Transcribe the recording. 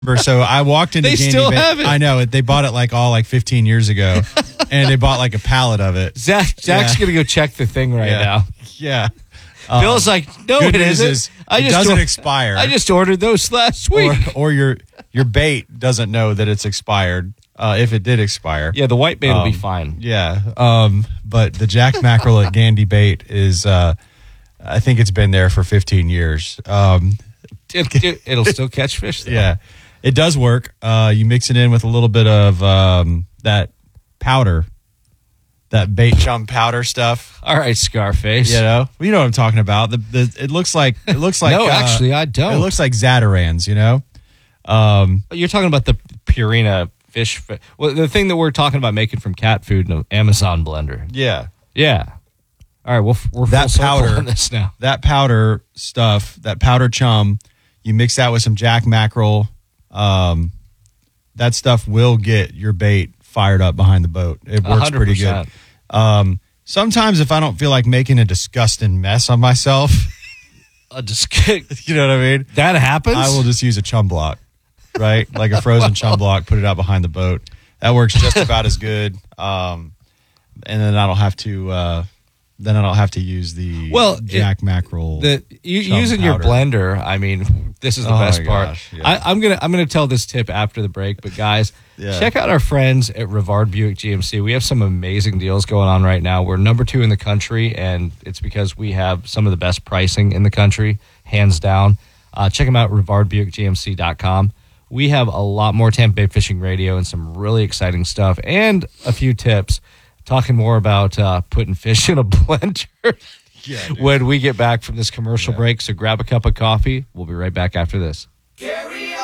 So I walked into They Gandy still Bait. have it. I know. They bought it like 15 years ago. And they bought like a pallet of it. Zach's going to go check the thing right now. Yeah. Bill's like, no, Good it news isn't. is it doesn't expire. I just ordered those last week. Or your bait doesn't know that it's expired. If it did expire. Yeah, the white bait will be fine. Yeah. But the Jack Mackerel at Gandy Bait is, I think it's been there for 15 years. It'll still catch fish, though. Yeah. It does work. You mix it in with a little bit of that powder, that bait chum powder stuff. All right, Scarface. You know what I'm talking about. It looks like no, actually, I don't. It looks like Zatarans. You know. You're talking about the Purina fish. Well, the thing that we're talking about making from cat food in an Amazon blender. Yeah. Yeah. All right, we're that full powder circle on this now. That powder stuff, that powder chum, you mix that with some Jack Mackerel. That stuff will get your bait fired up behind the boat. It works 100%. pretty good. Sometimes if I don't feel like making a disgusting mess of myself, you know what I mean? That happens? I will just use a chum block, right? Like a frozen chum block, put it out behind the boat. That works just about as good. And then I don't have to use the Jack Mackerel. Using your blender, I mean, this is the best part. Gosh, yeah. I'm gonna tell this tip after the break, but guys, check out our friends at Rivard Buick GMC. We have some amazing deals going on right now. We're number 2 in the country, and it's because we have some of the best pricing in the country, hands down. Check them out, RivardBuickGMC.com. We have a lot more Tampa Bay Fishing Radio and some really exciting stuff, and a few tips. Talking more about putting fish in a blender when we get back from this commercial break. So grab a cup of coffee. We'll be right back after this. Gary